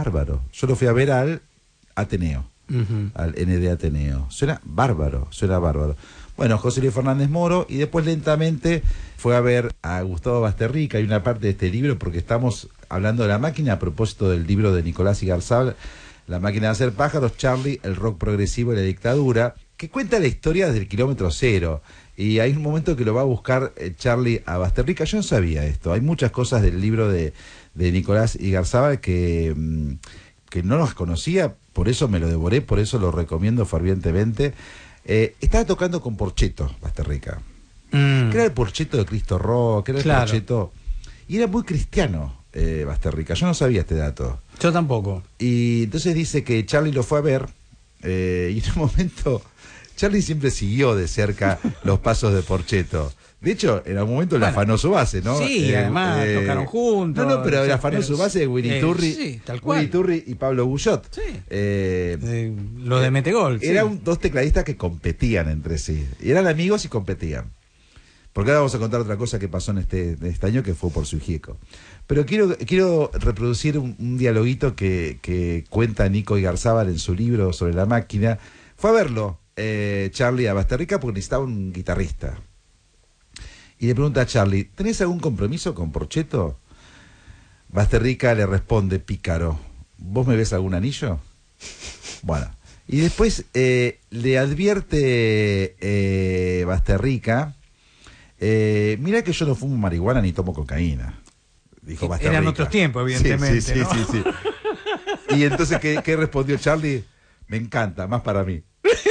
bárbaro. Yo lo fui a ver al Ateneo, al ND Ateneo. Suena bárbaro. Bueno, José Luis Fernández Moro, y después lentamente fue a ver a Gustavo Basterrica. Hay una parte de este libro, porque estamos hablando de La Máquina a propósito del libro de Nicolás Igarzábal, La Máquina de Hacer Pájaros, Charlie, el rock progresivo y la dictadura, que cuenta la historia desde el kilómetro cero. Y hay un momento que lo va a buscar Charlie a Basterrica. Yo no sabía esto. Hay muchas cosas del libro de Nicolás Igarzábal que no los conocía, por eso me lo devoré, por eso lo recomiendo fervientemente. Estaba tocando con Porchetto, Basterrica. Que era el Porchetto de Cristo Rock, era el Porchetto. Y era muy cristiano, Basterrica. Yo no sabía este dato. Yo tampoco. Y entonces dice que Charlie lo fue a ver, y en un momento Charlie siempre siguió de cerca los pasos de Porchetto. De hecho, en algún momento le afanó su base, ¿no? Sí, además tocaron juntos. No, pero le afanó su base de Willy Turri. Sí, tal cual. Willy Turri y Pablo Guyot. Sí. Los de Metegol. Eran dos tecladistas que competían entre sí. Y eran amigos y competían. Porque ahora vamos a contar otra cosa que pasó en este año, que fue por su hijieco. Pero quiero reproducir un dialoguito que cuenta Nico Igarzábal en su libro sobre La Máquina. Fue a verlo Charlie a Basterrica porque necesitaba un guitarrista. Y le pregunta a Charlie, ¿tenés algún compromiso con Porchetto? Basterrica le responde, pícaro, ¿vos me ves algún anillo? Bueno, y después le advierte Basterrica, mira que yo no fumo marihuana ni tomo cocaína. Dijo Basterrica. Eran otros tiempos, evidentemente. Sí, ¿no? sí. Y entonces, ¿qué respondió Charlie? Me encanta, más para mí.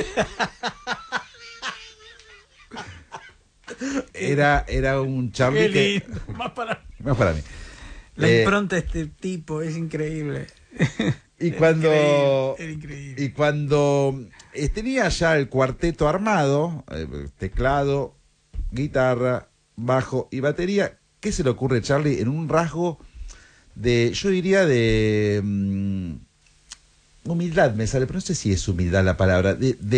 Era un Charlie que... Más para mí. La impronta de este tipo es increíble. Y cuando... Era increíble. Y cuando tenía ya el cuarteto armado, teclado, guitarra, bajo y batería, ¿qué se le ocurre a Charlie en un rasgo de, yo diría de humildad, me sale, pero no sé si es humildad la palabra,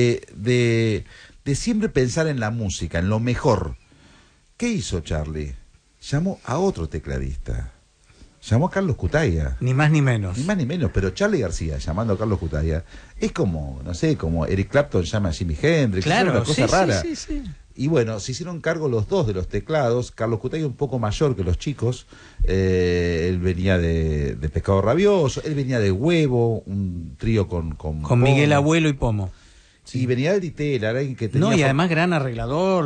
de siempre pensar en la música, en lo mejor? ¿Qué hizo Charlie? Llamó a otro tecladista. Llamó a Carlos Cutaia. Ni más ni menos. Ni más ni menos, pero Charlie García llamando a Carlos Cutaia es como, no sé, como Eric Clapton llama a Jimi Hendrix. Claro, es una cosa rara. Sí. Y bueno, se hicieron cargo los dos de los teclados. Carlos Cutaia un poco mayor que los chicos. Él venía de Pescado Rabioso, él venía de Huevo, un trío con Miguel Abuelo y Pomo. Sí, venía del Ditela, alguien que tenía... No, y además gran arreglador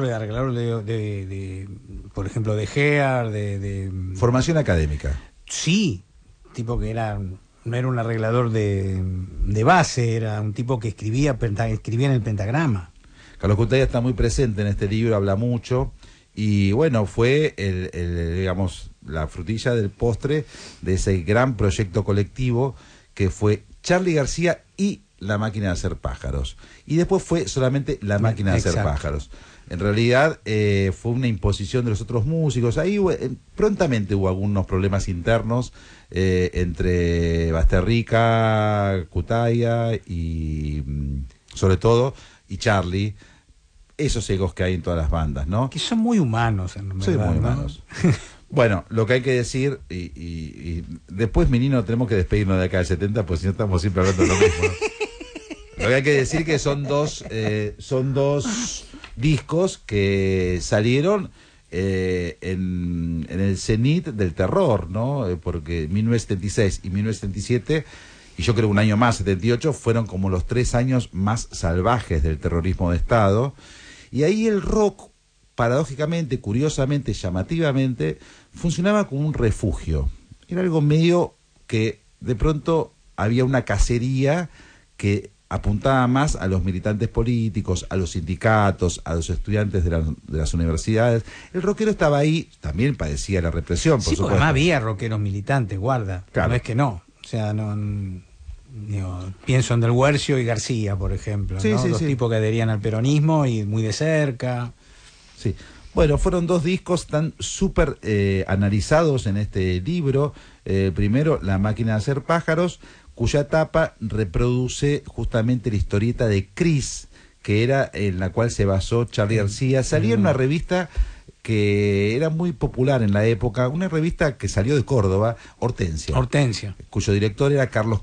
de por ejemplo, de Gear, de... Formación académica. Sí, tipo que no era un arreglador de base, era un tipo que escribía en el pentagrama. Carlos Cutaia está muy presente en este libro, habla mucho, y bueno, fue digamos, la frutilla del postre de ese gran proyecto colectivo que fue Charly García y La Máquina de Hacer Pájaros. Y después fue solamente La Máquina de Hacer Pájaros. En realidad fue una imposición de los otros músicos. Ahí prontamente hubo algunos problemas internos entre Basterrica, Cutaia y sobre todo, y Charlie. Esos egos que hay en todas las bandas, ¿no? Que son muy humanos, en verdad. Son muy humanos. Bueno, lo que hay que decir, y después, menino, tenemos que despedirnos de acá del 70, pues si no estamos siempre hablando de lo mismo, ¿no? Lo que hay que decir que son dos discos que salieron en el cenit del terror, ¿no? Porque 1976 y 1977, y yo creo un año más, 78, fueron como los 3 años más salvajes del terrorismo de Estado. Y ahí el rock, paradójicamente, curiosamente, llamativamente, funcionaba como un refugio. Era algo medio que de pronto había una cacería que apuntaba más a los militantes políticos, a los sindicatos, a los estudiantes de las universidades. El rockero estaba ahí, también padecía la represión, por supuesto. Además había rockeros militantes, guarda. Claro. No es que no. O sea, pienso en Del Guercio y García, por ejemplo, sí, ¿no? Sí, dos tipos que adherían al peronismo y muy de cerca. Sí. Bueno, fueron 2 discos tan súper analizados en este libro. Primero, La Máquina de Hacer Pájaros, cuya tapa reproduce justamente la historieta de Chris, que era en la cual se basó Charly García. Salía en una revista que era muy popular en la época, una revista que salió de Córdoba, Hortensia, Hortensia, cuyo director era Carlos